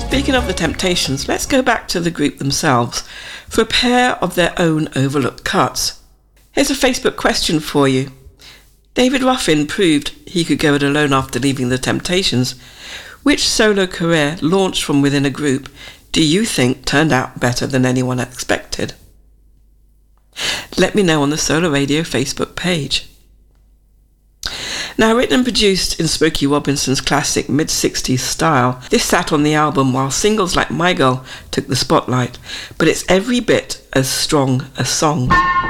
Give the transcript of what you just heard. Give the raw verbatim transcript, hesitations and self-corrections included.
Speaking of the Temptations, let's go back to the group themselves for a pair of their own overlooked cuts. Here's a Facebook question for you. David Ruffin proved he could go it alone after leaving the Temptations. Which solo career launched from within a group do you think turned out better than anyone expected? Let me know on the Solar Radio Facebook page. Now, written and produced in Smokey Robinson's classic mid-sixties style, this sat on the album while singles like My Girl took the spotlight, but it's every bit as strong a song.